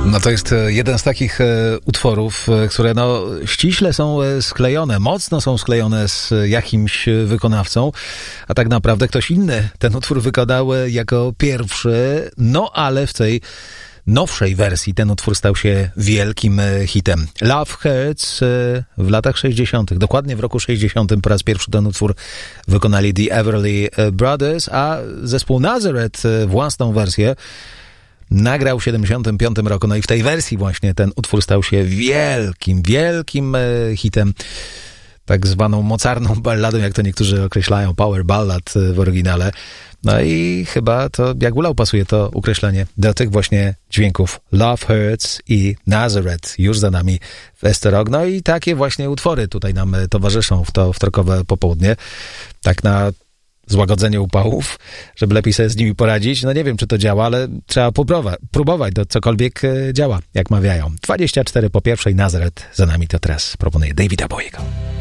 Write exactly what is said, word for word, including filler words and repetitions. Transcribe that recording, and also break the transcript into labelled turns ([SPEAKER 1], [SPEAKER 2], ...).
[SPEAKER 1] No to jest jeden z takich utworów, które no ściśle są sklejone, mocno są sklejone z jakimś wykonawcą, a tak naprawdę ktoś inny ten utwór wykonał jako pierwszy, no ale w tej nowszej wersji ten utwór stał się wielkim hitem. Love Hurts w latach sześćdziesiątych, dokładnie w roku sześćdziesiątym po raz pierwszy ten utwór wykonali The Everly Brothers, a zespół Nazareth własną wersję nagrał w siedemdziesiątym piątym roku. No i w tej wersji właśnie ten utwór stał się wielkim, wielkim hitem. Tak zwaną mocarną balladą, jak to niektórzy określają, power ballad w oryginale. No i chyba to jak ulał pasuje to określenie do tych właśnie dźwięków. Love Hurts i Nazareth już za nami w Esterog. No i takie właśnie utwory tutaj nam towarzyszą w to wtorkowe popołudnie. Tak na złagodzenie upałów, żeby lepiej sobie z nimi poradzić. No nie wiem, czy to działa, ale trzeba próbować, próbować to cokolwiek działa, jak mawiają. dwadzieścia cztery po pierwszej, Nazareth za nami, to teraz proponuję Davida Bowiego.